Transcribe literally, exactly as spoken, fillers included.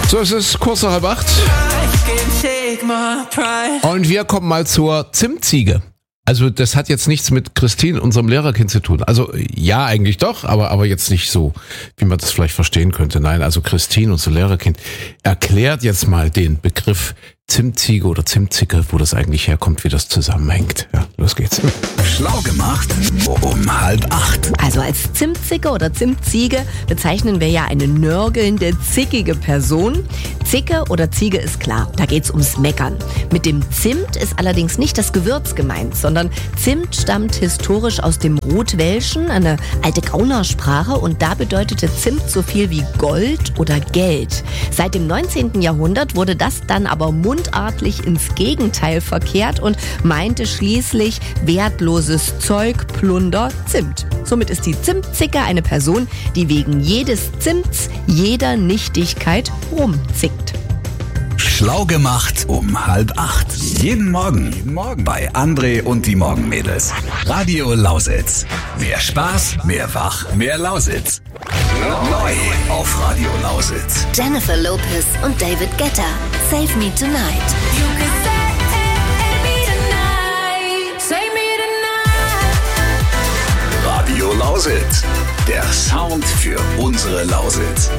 So, es ist kurz nach halb acht. Und wir kommen mal zur Zimtziege. Also das hat jetzt nichts mit Christine, unserem Lehrerkind, zu tun. Also ja, eigentlich doch, aber aber jetzt nicht so, wie man das vielleicht verstehen könnte. Nein, also Christine, unser Lehrerkind, erklärt jetzt mal den Begriff Zimtziege oder Zimtzicke, wo das eigentlich herkommt, wie das zusammenhängt. Ja, los geht's. Schlau gemacht um halb acht. Also als Zimtzicke oder Zimtziege bezeichnen wir ja eine nörgelnde, zickige Person. Zicke oder Ziege ist klar, da geht's ums Meckern. Mit dem Zimt ist allerdings nicht das Gewürz gemeint, sondern Zimt stammt historisch aus dem Rotwelschen, eine alte Gaunersprache, und da bedeutete Zimt so viel wie Gold oder Geld. Seit dem neunzehnten Jahrhundert wurde das dann aber mundartlich ins Gegenteil verkehrt und meinte schließlich wertloses Zeug, Plunder, Zimt. Somit ist die Zimtzicke eine Person, die wegen jedes Zimts, jeder Nichtigkeit rumzickt. Schlau gemacht um halb acht. Jeden Morgen. Jeden Morgen. Bei André und die Morgenmädels. Radio Lausitz. Mehr Spaß, mehr Wach, mehr Lausitz. Neu auf Radio Lausitz. Jennifer Lopez und David Guetta. Save Me Tonight. You can save me tonight. Save me tonight. Radio Lausitz. Der Sound für unsere Lausitz.